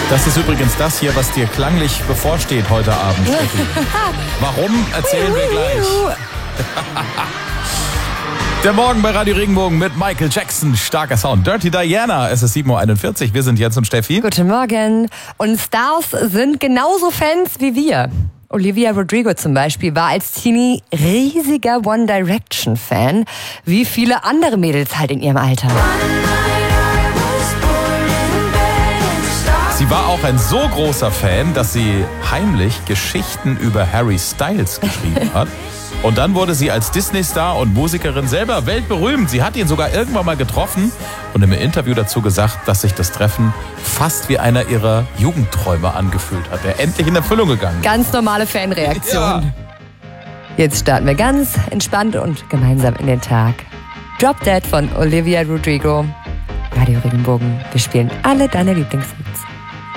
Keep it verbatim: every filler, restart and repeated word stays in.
Das ist übrigens das hier, was dir klanglich bevorsteht heute Abend, Steffi. Warum, erzählen wir gleich. Der Morgen bei Radio Regenbogen mit Michael Jackson. Starker Sound. Dirty Diana. Es ist sieben Uhr einundvierzig. Wir sind Jens und Steffi. Guten Morgen. Und Stars sind genauso Fans wie wir. Olivia Rodrigo zum Beispiel war als Teenie riesiger One Direction Fan, wie viele andere Mädels halt in ihrem Alter. Sie war auch ein so großer Fan, dass sie heimlich Geschichten über Harry Styles geschrieben hat. Und dann wurde sie als Disney-Star und Musikerin selber weltberühmt. Sie hat ihn sogar irgendwann mal getroffen und im Interview dazu gesagt, dass sich das Treffen fast wie einer ihrer Jugendträume angefühlt hat, der endlich in Erfüllung gegangen ist. Ganz normale Fanreaktion. Ja. Jetzt starten wir ganz entspannt und gemeinsam in den Tag. Drop Dead von Olivia Rodrigo. Radio Regenbogen. Wir spielen alle deine Lieblingshits.